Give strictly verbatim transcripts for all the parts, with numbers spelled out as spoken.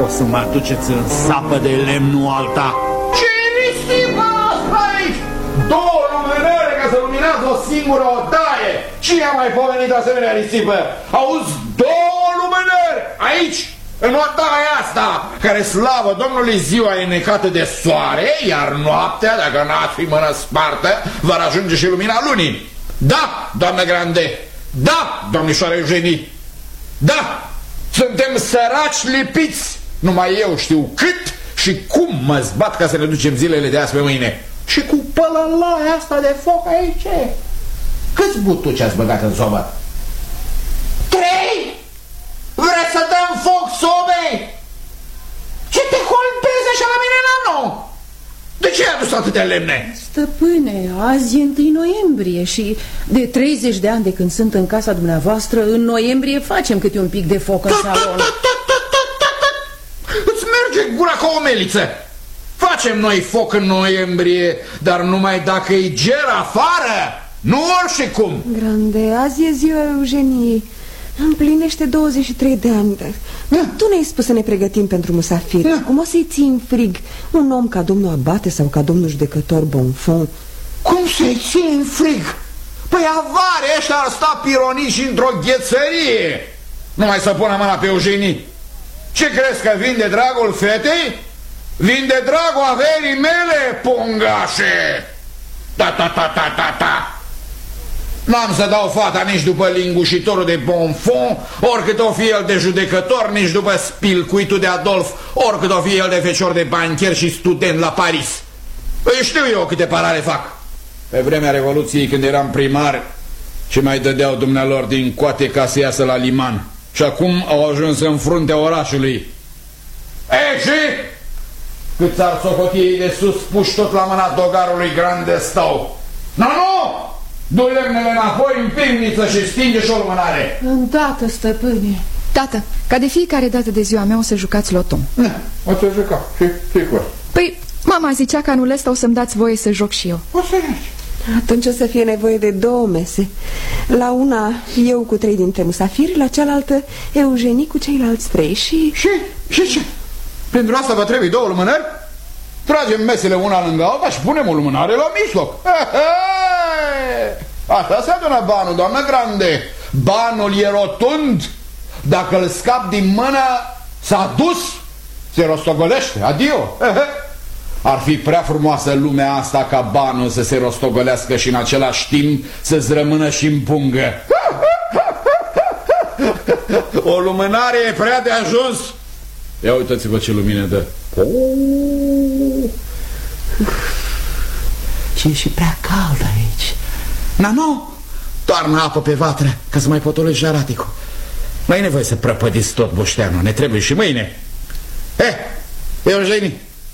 o să mă aduceți în sapă de lemnul alta. Ce risipă asta aici? Două lumânări ca să luminează o singură odaie. Cine a mai pomenit asemenea risipă? Auzi, două lumânări aici, în odaia asta, care, slavă Domnului, ziua e necată de soare, iar noaptea, dacă n-ați fi mână spartă, va ajunge și lumina lunii. Da, doamnă Grande, da, domnișoară Eugenie, da, suntem săraci lipiți. Numai eu știu cât și cum mă zbat ca să ne ducem zilele de azi pe mâine. Și cu pălălaia asta de foc aici. Câți butuci ați băgat în sobă? Trei? Vreți să dăm foc sobei? Ce te holpezi așa la mine, nano? De ce ai adus atâtea lemne? Stăpâne, azi e întâi noiembrie și de treizeci de ani de când sunt în casa dumneavoastră, în noiembrie facem câte un pic de foc în salon. Îți merge gura ca o meliță. Facem noi foc în noiembrie, dar numai dacă e ger afară, nu oricum. Grande, azi e ziua Eugeniei. Împlinește douăzeci și trei de ani. Dar tu ne-ai spus să ne pregătim pentru musafiri. Cum o să-i ții în frig un om ca domnul Abate sau ca domnul judecător Bonfon? Cum să-i ții în frig? Păi avare ăștia ar sta pironiși într-o ghețărie. Nu mai să pună mâna pe Eugenie. Ce crezi, că vin de dragul fetei? Vin de dragul averii mele, pungașe! Ta, ta, ta, ta, ta, ta! N-am să dau fata nici după lingușitorul de Bonfon, oricât o fi el de judecător, nici după spilcuitul de Adolf, oricât o fi el de fecior de bancher și student la Paris. Păi știu eu câte parale fac. Pe vremea Revoluției, când eram primar, ce mai dădeau dumnealor din coate ca să iasă la liman. Și acum au ajuns în fruntea orașului. E, și? Cât s-ar socoti ei de sus, puși tot la mâna dogarului Grande stau. Nu, nu! Du lemnele înapoi în pivniță și stinge și o lumânare. Îndată, stăpâne. Tată, ca de fiecare dată de ziua mea o să jucați loton. O să jucăm. Sigur. Păi, mama zicea că anul ăsta o să-mi dați voie să joc și eu. O să joci. Atunci o să fie nevoie de două mese. La una eu cu trei dintre musafiri, la cealaltă Eugenie cu ceilalți trei. Și... Și? Și ce? Pentru asta vă trebuie două lumânări? Tragem mesele una lângă alta și punem o lumânare la mijloc. Asta se adună banul, doamnă Grande. Banul e rotund. Dacă îl scap din mână, s-a dus, se rostogolește. Adio. Ar fi prea frumoasă lumea asta ca banul să se rostogolească și în același timp să-ți rămână și în pungă. O lumânare e prea de ajuns. Ia uitați-vă ce lumină dă. Ce e și prea cald aici. Nano, toarnă apă pe vatră ca să mai potolești jaraticul. Nu ai nevoie să prăpădiți tot bușteanul, ne trebuie și mâine. Eh, Eugenie,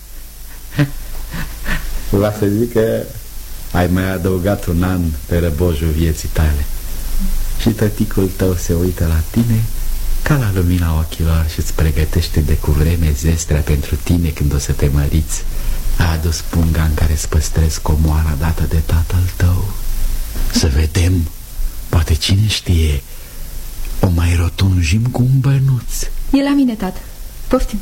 va să zic că ai mai adăugat un an pe răbojul vieții tale. Și tăticul tău se uită la tine ca la lumina ochilor și îți pregătește de cuvreme zestrea pentru tine când o să te măriți. A adus punga în care îți păstrezi comoara dată de tatăl tău. Să vedem, poate cine știe, o mai rotunjim cu un bănuț. E la mine, tată. Poftim.